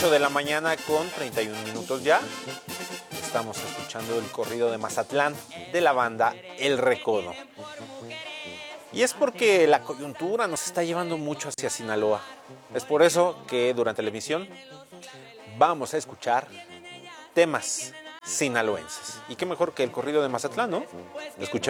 8 de la mañana con 31 minutos ya. Estamos escuchando el corrido de Mazatlán de la banda El Recodo. Y es porque la coyuntura nos está llevando mucho hacia Sinaloa. Es por eso que durante la emisión vamos a escuchar temas sinaloenses. Y qué mejor que el corrido de Mazatlán, ¿no? Escuchemos.